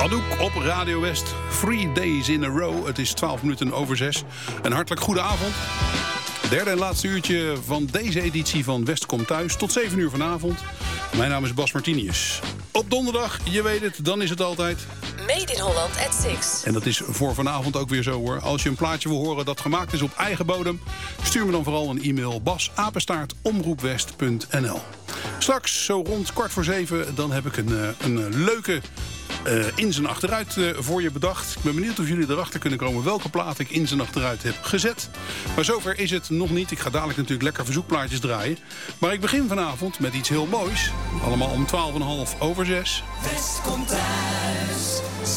Anouk op Radio West. 3 days in a row. Het is 12 minuten over 6. Een hartelijk goede avond. Derde en laatste uurtje van deze editie van West komt thuis. Tot 7 uur vanavond. Mijn naam is Bas Martinius. Op donderdag, je weet het, dan is het altijd... Made in Holland at 6. En dat is voor vanavond ook weer zo hoor. Als je een plaatje wil horen dat gemaakt is op eigen bodem... stuur me dan vooral een e-mail bas@omroepwest.nl. Straks, zo rond 6:15, dan heb ik een leuke... in zijn achteruit voor je bedacht. Ik ben benieuwd of jullie erachter kunnen komen welke plaat ik in zijn achteruit heb gezet. Maar zover is het nog niet. Ik ga dadelijk natuurlijk lekker verzoekplaatjes draaien. Maar ik begin vanavond met iets heel moois. Allemaal om 12:30 over 6. West komt thuis,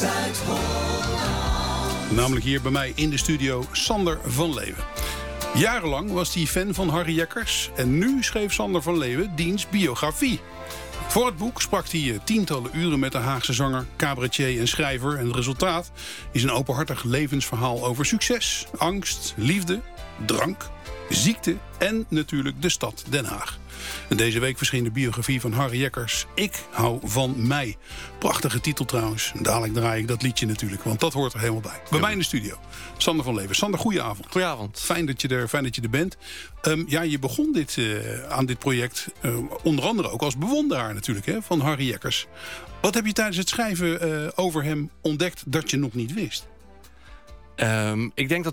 Zuid-Holland. Namelijk hier bij mij in de studio Sander van Leeuwen. Jarenlang was hij fan van Harry Jekkers. En nu schreef Sander van Leeuwen diens biografie. Voor het boek sprak hij tientallen uren met de Haagse zanger, cabaretier en schrijver. En het resultaat is een openhartig levensverhaal over succes, angst, liefde, drank, ziekte en natuurlijk de stad Den Haag. En deze week verscheen de biografie van Harry Jekkers. Ik hou van mij. Prachtige titel trouwens. Dadelijk draai ik dat liedje natuurlijk, want dat hoort er helemaal bij. Bij mij in de studio. Sander van Leeuwen. Sander, goedenavond. Goedenavond. Fijn dat je er bent. Je begon aan dit project onder andere ook als bewonderaar natuurlijk hè, van Harry Jekkers. Wat heb je tijdens het schrijven over hem ontdekt dat je nog niet wist? Ik denk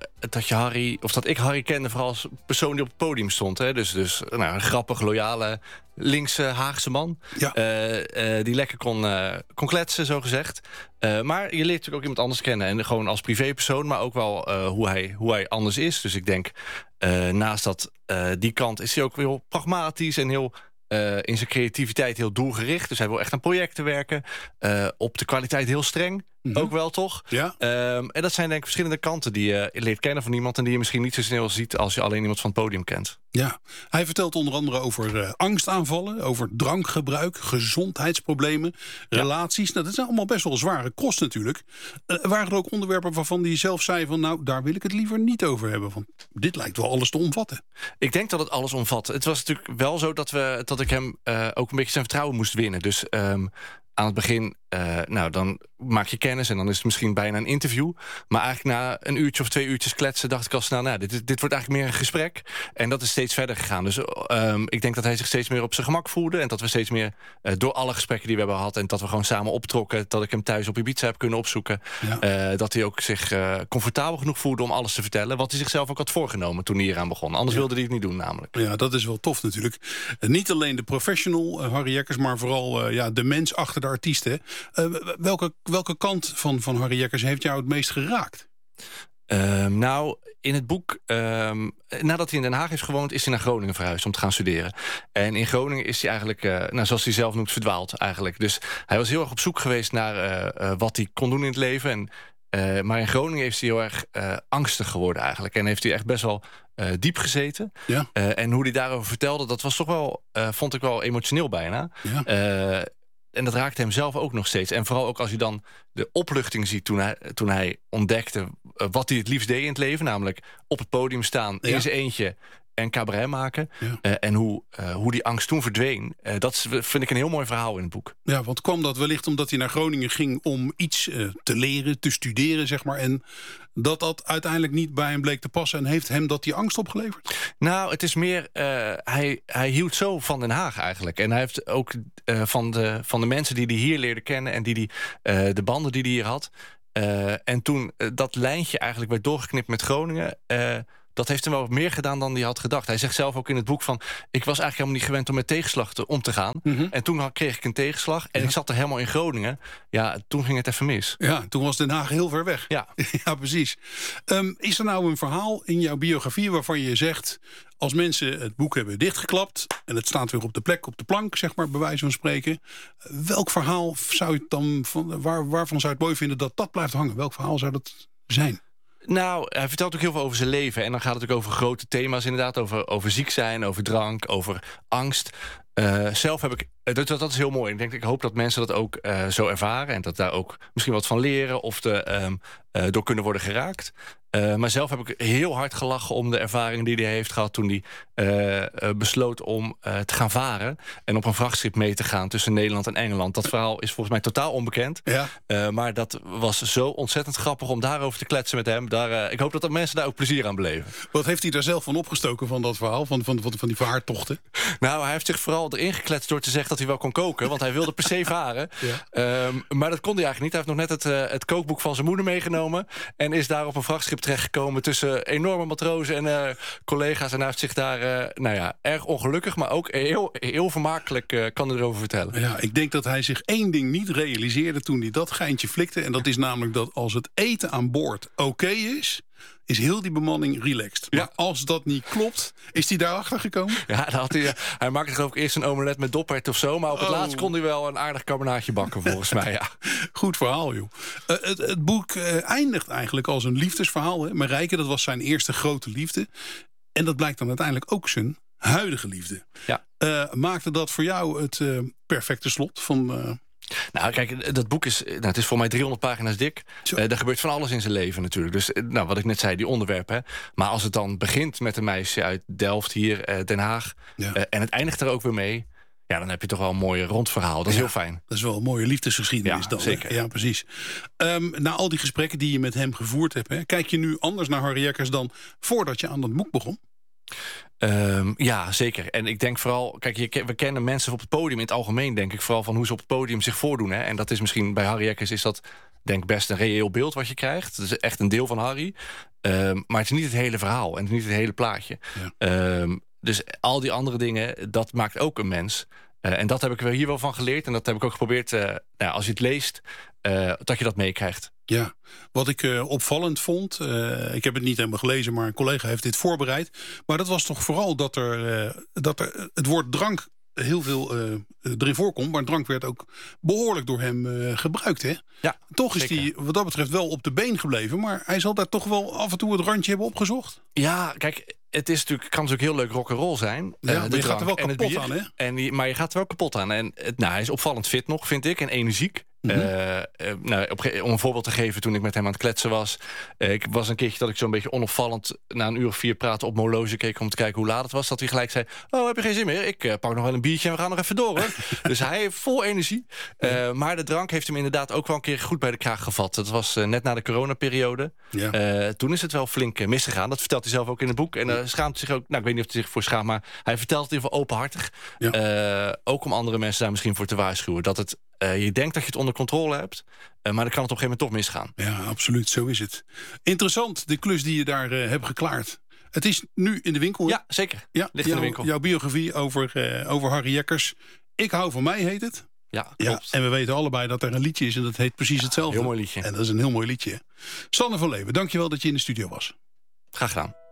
dat ik Harry kende vooral als persoon die op het podium stond. Hè? Dus een grappig, loyale, linkse Haagse man. Ja. Die lekker kon kletsen, zo gezegd. Maar je leert natuurlijk ook iemand anders kennen. En gewoon als privépersoon, maar ook wel hoe hij anders is. Dus ik denk, naast die kant is hij ook heel pragmatisch en heel... in zijn creativiteit heel doelgericht. Dus hij wil echt aan projecten werken. Op de kwaliteit heel streng. Mm-hmm. Ook wel, toch? Ja. En dat zijn denk ik verschillende kanten die je leert kennen van iemand... en die je misschien niet zo snel ziet als je alleen iemand van het podium kent. Ja. Hij vertelt onder andere over angstaanvallen... over drankgebruik, gezondheidsproblemen, relaties. Nou, dat zijn allemaal best wel zware kost natuurlijk. Waren er ook onderwerpen waarvan hij zelf zei van... nou, daar wil ik het liever niet over hebben. Want dit lijkt wel alles te omvatten. Ik denk dat het alles omvat. Het was natuurlijk wel zo dat ik hem ook een beetje zijn vertrouwen moest winnen. Dus... aan het begin, dan maak je kennis... en dan is het misschien bijna een interview. Maar eigenlijk na een uurtje of 2 uurtjes kletsen... dacht ik al snel, dit wordt eigenlijk meer een gesprek. En dat is steeds verder gegaan. Dus ik denk dat hij zich steeds meer op zijn gemak voelde... en dat we steeds meer door alle gesprekken die we hebben gehad... en dat we gewoon samen optrokken... dat ik hem thuis op Ibiza heb kunnen opzoeken... Ja. Dat hij ook zich comfortabel genoeg voelde om alles te vertellen... wat hij zichzelf ook had voorgenomen toen hij hieraan begon. Anders wilde hij het niet doen namelijk. Ja, dat is wel tof natuurlijk. Niet alleen de professional Harry Jekkers... maar vooral de mens achter de artiesten. Welke kant van Harry Jekkers heeft jou het meest geraakt? In het boek, nadat hij in Den Haag heeft gewoond... is hij naar Groningen verhuisd om te gaan studeren. En in Groningen is hij eigenlijk, zoals hij zelf noemt, verdwaald eigenlijk. Dus hij was heel erg op zoek geweest naar wat hij kon doen in het leven. Maar in Groningen is hij heel erg angstig geworden eigenlijk. En heeft hij echt best wel diep gezeten. Ja. En hoe hij daarover vertelde, dat was toch wel, vond ik wel emotioneel bijna. Ja. En dat raakte hem zelf ook nog steeds. En vooral ook als je dan de opluchting ziet toen hij ontdekte... wat hij het liefst deed in het leven. Namelijk op het podium staan, in zijn eentje... en cabaret maken. Ja. En hoe die angst toen verdween. Dat vind ik een heel mooi verhaal in het boek. Ja, want kwam dat wellicht omdat hij naar Groningen ging... om iets te leren, te studeren, zeg maar... en dat uiteindelijk niet bij hem bleek te passen... en heeft hem dat die angst opgeleverd? Nou, het is meer... hij hield zo van Den Haag eigenlijk. En hij heeft ook van de mensen die hij hier leerde kennen... en de banden die hij hier had... en toen dat lijntje eigenlijk werd doorgeknipt met Groningen... dat heeft hem wel meer gedaan dan hij had gedacht. Hij zegt zelf ook in het boek van... ik was eigenlijk helemaal niet gewend om met tegenslag om te gaan. Mm-hmm. En toen kreeg ik een tegenslag. En ik zat er helemaal in Groningen. Ja, toen ging het even mis. Ja, toen was Den Haag heel ver weg. Ja, ja precies. Is er nou een verhaal in jouw biografie waarvan je zegt... als mensen het boek hebben dichtgeklapt... en het staat weer op de plek, op de plank, zeg maar, bij wijze van spreken... welk verhaal zou je dan waarvan zou je het mooi vinden dat blijft hangen? Welk verhaal zou dat zijn? Nou, hij vertelt ook heel veel over zijn leven. En dan gaat het ook over grote thema's inderdaad. Over ziek zijn, over drank, over angst. Zelf heb ik Dat is heel mooi. Ik hoop dat mensen dat ook zo ervaren en dat daar ook misschien wat van leren of door kunnen worden geraakt. Maar zelf heb ik heel hard gelachen om de ervaring die hij heeft gehad toen hij besloot om te gaan varen en op een vrachtschip mee te gaan tussen Nederland en Engeland. Dat verhaal is volgens mij totaal onbekend. Ja. Maar dat was zo ontzettend grappig om daarover te kletsen met hem. Ik hoop dat de mensen daar ook plezier aan beleven. Wat heeft hij daar zelf van opgestoken van dat verhaal, van die vaartochten? Nou, hij heeft zich vooral erin gekletst door te zeggen dat hij wel kon koken, want hij wilde per se varen. Ja. Maar dat kon hij eigenlijk niet. Hij heeft nog net het kookboek van zijn moeder meegenomen en is daar op een vrachtschip terechtgekomen tussen enorme matrozen en collega's. En hij heeft zich daar erg ongelukkig, maar ook heel vermakelijk kan hij erover vertellen. Ja, ik denk dat hij zich één ding niet realiseerde toen hij dat geintje flikte. En dat is namelijk dat als het eten aan boord oké is heel die bemanning relaxed. Maar als dat niet klopt, is hij daarachter gekomen? Ja, hij maakte geloof ik eerst een omelet met doppert of zo. Maar op het laatst kon hij wel een aardig carbonaatje bakken, volgens mij. Ja. Goed verhaal, joh. Het boek eindigt eigenlijk als een liefdesverhaal. Hè? Marijke, dat was zijn eerste grote liefde. En dat blijkt dan uiteindelijk ook zijn huidige liefde. Ja. Maakte dat voor jou het perfecte slot van... Nou, kijk, dat boek is, het is voor mij 300 pagina's dik. Er gebeurt van alles in zijn leven natuurlijk. Dus wat ik net zei, die onderwerpen. Maar als het dan begint met een meisje uit Delft hier, Den Haag... en het eindigt er ook weer mee... ja, dan heb je toch wel een mooi rondverhaal. Dat is heel fijn. Dat is wel een mooie liefdesgeschiedenis dan. Zeker. Ja, precies. Na al die gesprekken die je met hem gevoerd hebt... kijk je nu anders naar Harry Jekkers dan voordat je aan dat boek begon? Ja, zeker. En ik denk vooral... Kijk, we kennen mensen op het podium in het algemeen... denk ik vooral van hoe ze op het podium zich voordoen. Hè? En dat is misschien bij Harry Jekkers... is dat denk ik best een reëel beeld wat je krijgt. Het is echt een deel van Harry. Maar het is niet het hele verhaal. En het is niet het hele plaatje. Ja. Dus al die andere dingen, dat maakt ook een mens. En dat heb ik hier wel van geleerd. En dat heb ik ook geprobeerd, als je het leest... dat je dat meekrijgt. Ja, wat ik opvallend vond... ik heb het niet helemaal gelezen, maar een collega heeft dit voorbereid. Maar dat was toch vooral dat er het woord drank heel veel erin voorkomt. Maar drank werd ook behoorlijk door hem gebruikt, hè? Ja, toch is hij wat dat betreft wel op de been gebleven. Maar hij zal daar toch wel af en toe het randje hebben opgezocht? Ja, kijk... Het is natuurlijk, kan natuurlijk heel leuk rock'n'roll zijn. Ja, maar je gaat er wel kapot aan, hè? Maar je gaat er wel kapot aan. En hij is opvallend fit nog, vind ik, en energiek. Om een voorbeeld te geven, toen ik met hem aan het kletsen was... ik was een keertje dat ik zo'n beetje onopvallend... na 1 uur of 4 praten op mijn horloge keek om te kijken hoe laat het was... dat hij gelijk zei, heb je geen zin meer? Ik pak nog wel een biertje en we gaan nog even door, hoor. Dus hij heeft vol energie. Maar de drank heeft hem inderdaad ook wel een keer goed bij de kraag gevat. Dat was net na de coronaperiode. Ja. Toen is het wel flink misgegaan. Dat vertelt hij zelf ook in het boek. En schaamt zich ook, ik weet niet of hij zich voor schaamt... maar hij vertelt het in ieder geval openhartig. Ja. Ook om andere mensen daar misschien voor te waarschuwen. Dat het... je denkt dat je het onder controle hebt, maar dan kan het op een gegeven moment toch misgaan. Ja, absoluut, zo is het. Interessant, de klus die je daar hebt geklaard. Het is nu in de winkel. Ja, zeker. Ja, ligt in de winkel. Jouw biografie over Harry Jekkers. Ik hou van mij, heet het. Ja, klopt. En we weten allebei dat er een liedje is en dat heet precies hetzelfde. Heel mooi liedje. En dat is een heel mooi liedje. Sander van Leeuwen, dankjewel dat je in de studio was. Graag gedaan.